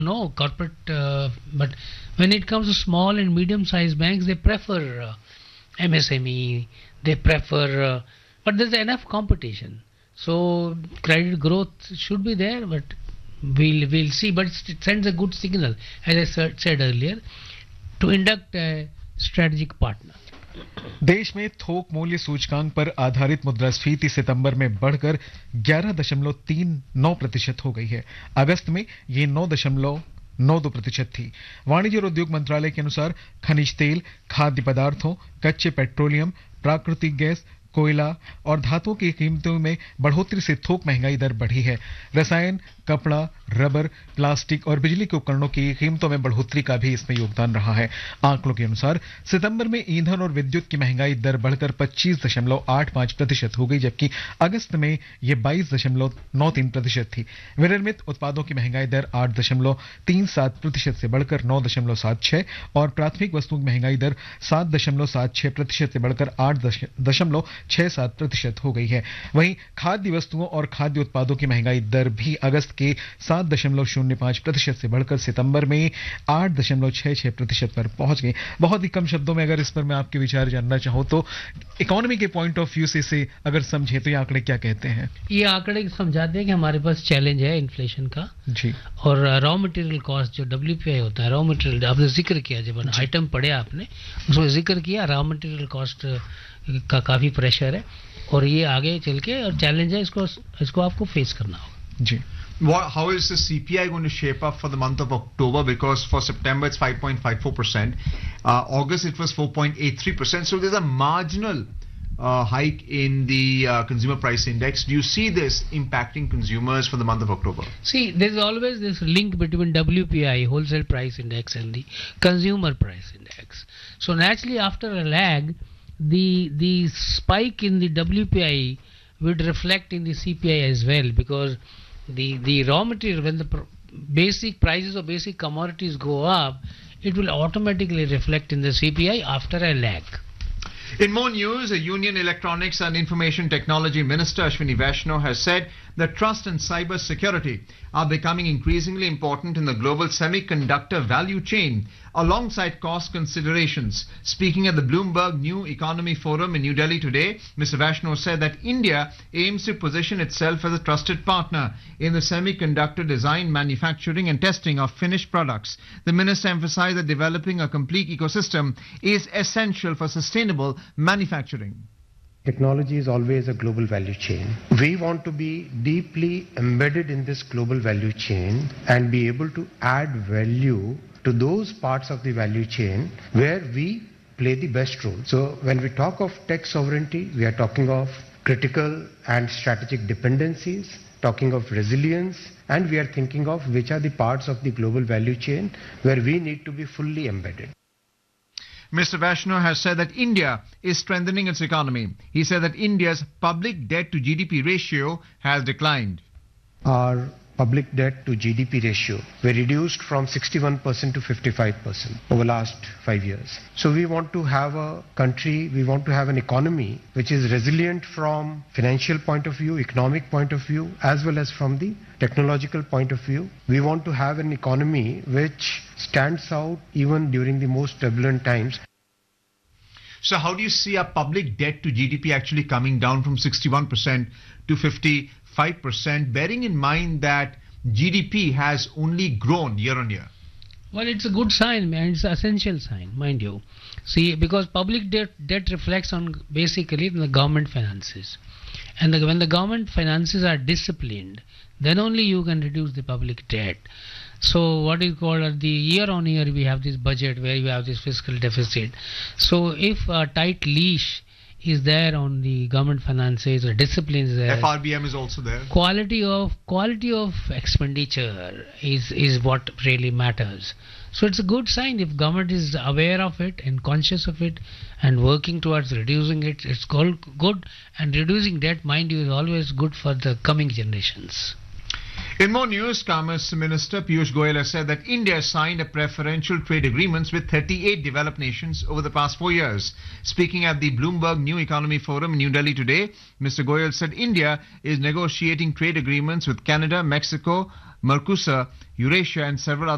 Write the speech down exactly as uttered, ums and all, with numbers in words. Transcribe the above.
No, corporate, uh, but when it comes to small and medium-sized banks, they prefer uh, M S M E. They prefer, uh, but there's enough competition. So credit growth should be there, but we'll we'll see. But it sends a good signal, as I said said earlier, to induct a strategic partner. देश में थोक मूल्य सूचकांक पर आधारित मुद्रास्फीति सितंबर में बढ़कर ग्यारह दशमलव तीन नौ प्रतिशत हो गई है। अगस्त में ये नौ दशमलव नौ दो प्रतिशत थी। वाणिज्य और उद्योग मंत्रालय के अनुसार खनिज तेल, खाद्य पदार्थों, कच्चे पेट्रोलियम, प्राकृतिक गैस, कोयला और धातुओं की कीमतों में बढ़ोतरी से थोक महंगाई दर बढ़ी है। रसायन, कपड़ा, रबर, प्लास्टिक और बिजली के उपकरणों की कीमतों में बढ़ोतरी का भी इसमें योगदान रहा है। आंकड़ों के अनुसार सितंबर में ईंधन और विद्युत की महंगाई दर बढ़कर पच्चीस दशमलव आठ पाँच प्रतिशत हो गई, जबकि अगस्त में यह बाईस दशमलव नौ तीन प्रतिशत थी। विनिर्मित उत्पादों की महंगाई दर आठ दशमलव तीन सात प्रतिशत से बढ़कर नौ दशमलव सात छह और प्राथमिक वस्तुओं की महंगाई दर सात दशमलव सात छह प्रतिशत से बढ़कर आठ दशमलव छह सात प्रतिशत हो गई है। वहीं खाद्य वस्तुओं और खाद्य उत्पादों की महंगाई दर भी अगस्त के सात दशमलव शून्य पाँच प्रतिशत से बढ़कर सितंबर में आठ दशमलव छह छह प्रतिशत पर पहुंच गई। बहुत ही कम शब्दों में अगर इस पर मैं आपके विचार जानना चाहूं तो इकोनॉमी के पॉइंट ऑफ व्यू से इसे अगर समझे तो ये आंकड़े क्या कहते हैं? ये आंकड़े समझाते हैं कि हमारे पास चैलेंज है इन्फ्लेशन का जी, और रॉ मटेरियल कॉस्ट जो डब्ल्यू पी आई होता है, रॉ मटेरियल आपने जिक्र किया, जब आइटम पढ़े आपने उसको जिक्र किया, रॉ मटेरियल कॉस्ट का काफी प्रेशर है और ये आगे चल के और चैलेंज है, इसको इसको आपको फेस करना होगा जी। What, how is the C P I going to shape up for the month of October? Because for September it's five point five four percent. Uh, August it was four point eight three percent. So there's a marginal uh, hike in the uh, consumer price index. Do you see this impacting consumers for the month of October? See, there's always this link between W P I, wholesale price index, and the consumer price index. So naturally, after a lag, the the spike in the W P I would reflect in the C P I as well, because the the raw material, when the pr basic prices of basic commodities go up, it will automatically reflect in the C P I after a lag. In more news, a Union Electronics and Information Technology Minister Ashwini Vaishnaw has said that trust and cyber security are becoming increasingly important in the global semiconductor value chain, alongside cost considerations. Speaking at the Bloomberg New Economy Forum in New Delhi today, Mister Vaishnaw said that India aims to position itself as a trusted partner in the semiconductor design, manufacturing and testing of finished products. The minister emphasized that developing a complete ecosystem is essential for sustainable manufacturing. Technology is always a global value chain. We want to be deeply embedded in this global value chain and be able to add value to those parts of the value chain where we play the best role. So when we talk of tech sovereignty, we are talking of critical and strategic dependencies, talking of resilience, and we are thinking of which are the parts of the global value chain where we need to be fully embedded. Mister Vaishnaw has said that India is strengthening its economy. He said that India's public debt to G D P ratio has declined. Our public debt to G D P ratio were reduced from sixty-one percent to fifty-five percent over the last five years. So we want to have a country, we want to have an economy which is resilient from financial point of view, economic point of view, as well as from the technological point of view. We want to have an economy which stands out even during the most turbulent times. So how do you see our public debt to G D P actually coming down from sixty-one percent to fifty-five percent, bearing in mind that G D P has only grown year on year? Well, it's a good sign, man. It's an essential sign, mind you. See, because public debt, debt reflects on basically the government finances. And the, when the government finances are disciplined, then only you can reduce the public debt. So what is called the year on year, we have this budget where you have this fiscal deficit. So if a tight leash is there on the government finances, or discipline is there, F R B M is also there. Quality of quality of expenditure is is what really matters. So it's a good sign if government is aware of it and conscious of it and working towards reducing it. It's good, good and reducing debt, mind you, is always good for the coming generations. In more news, Commerce Minister Piyush Goyal has said that India signed a preferential trade agreements with thirty-eight developed nations over the past four years. Speaking at the Bloomberg New Economy Forum in New Delhi today, Mister Goyal said India is negotiating trade agreements with Canada, Mexico, Mercosur, Eurasia and several other